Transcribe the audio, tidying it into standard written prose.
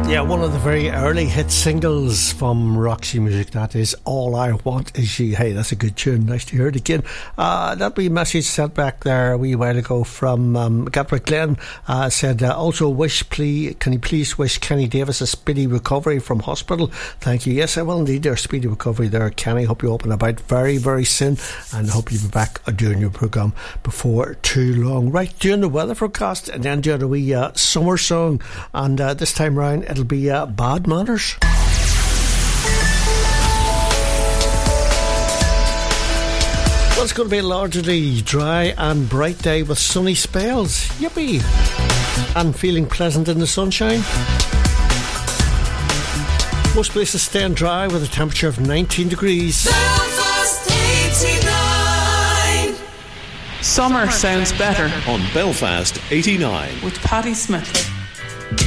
Yeah, one of the very early hit singles from Roxy Music, that is All I Want Is You. Hey, that's a good tune, nice to hear it again. That wee message sent back there a wee while ago from Gatwick Glen, said also can you please wish Kenny Davis a speedy recovery from hospital. Thank you. Yes, I will indeed. There's speedy recovery there, Kenny. Hope you open about very, very soon, and hope you'll be back doing your programme before too long. Right, doing the weather forecast and then doing a wee summer song, and this time round it'll be Bad Manners. Well, it's going to be a largely dry and bright day with sunny spells. Yippee! And feeling pleasant in the sunshine. Most places staying dry with a temperature of 19 degrees. Belfast 89. Summer sounds better on Belfast 89 with Patti Smith.